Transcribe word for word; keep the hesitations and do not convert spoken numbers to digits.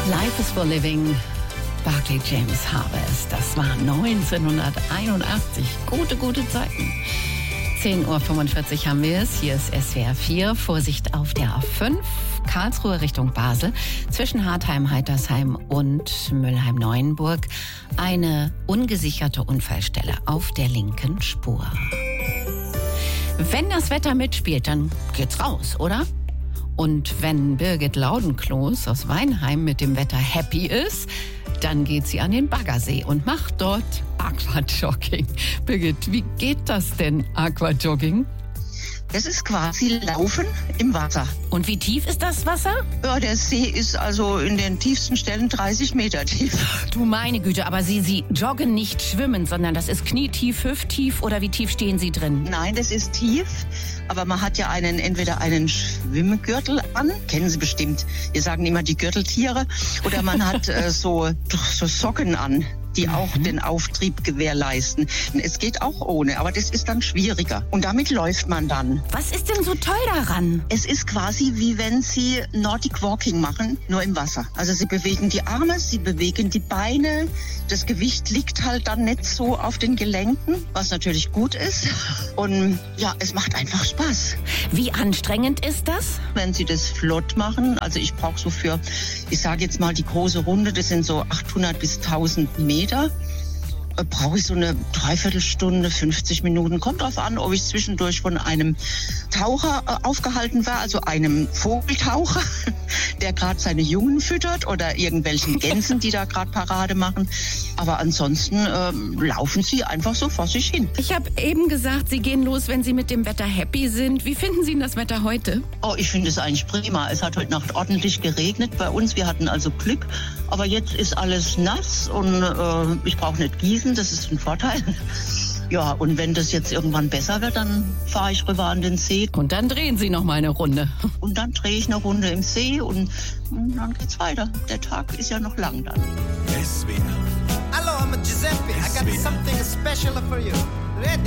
Life is for Living. Barclay James Harvest. Das war neunzehnhunderteinundachtzig. Gute, gute Zeiten. zehn Uhr fünfundvierzig haben wir es. Hier ist S W R vier. Vorsicht auf der A fünf. Karlsruhe Richtung Basel. Zwischen Hartheim, Heitersheim und Mülheim-Neuenburg. Eine ungesicherte Unfallstelle auf der linken Spur. Wenn das Wetter mitspielt, dann geht's raus, oder? Und wenn Birgit Laudenkloß aus Weinheim mit dem Wetter happy ist, dann geht sie an den Baggersee und macht dort Aquajogging. Birgit, wie geht das denn, Aquajogging? Das ist quasi Laufen im Wasser. Und wie tief ist das Wasser? Ja, der See ist also in den tiefsten Stellen dreißig Meter tief. Du meine Güte, aber Sie, Sie joggen nicht schwimmen, sondern das ist knietief, hüfttief oder wie tief stehen Sie drin? Nein, das ist tief, aber man hat ja einen entweder einen Schwimmgürtel an, kennen Sie bestimmt, wir sagen immer die Gürteltiere, oder man hat äh, so, so Socken an, die auch mhm. den Auftrieb gewährleisten. Es geht auch ohne, aber das ist dann schwieriger. Und damit läuft man dann. Was ist denn so toll daran? Es ist quasi wie wenn Sie Nordic Walking machen, nur im Wasser. Also Sie bewegen die Arme, Sie bewegen die Beine. Das Gewicht liegt halt dann nicht so auf den Gelenken, was natürlich gut ist. Und ja, es macht einfach Spaß. Wie anstrengend ist das? Wenn Sie das flott machen, also ich brauche so für, ich sage jetzt mal die große Runde, das sind so achthundert bis tausend Meter. Brauche ich so eine Dreiviertelstunde, fünfzig Minuten. Kommt drauf an, ob ich zwischendurch von einem Taucher äh, aufgehalten war, also einem Vogeltaucher, der gerade seine Jungen füttert oder irgendwelchen Gänsen, die da gerade Parade machen. Aber ansonsten äh, laufen sie einfach so vor sich hin. Ich habe eben gesagt, Sie gehen los, wenn Sie mit dem Wetter happy sind. Wie finden Sie denn das Wetter heute? Oh, ich finde es eigentlich prima. Es hat heute Nacht ordentlich geregnet bei uns. Wir hatten also Glück. Aber jetzt ist alles nass und äh, ich brauche nicht gießen. Das ist ein Vorteil. Ja, und wenn das jetzt irgendwann besser wird, dann fahre ich rüber an den See. Und dann drehen Sie noch mal eine Runde. Und dann drehe ich eine Runde im See und, und dann geht's weiter. Der Tag ist ja noch lang dann. S W R. Hello, I'm Giuseppe. I got something special for you. Ready?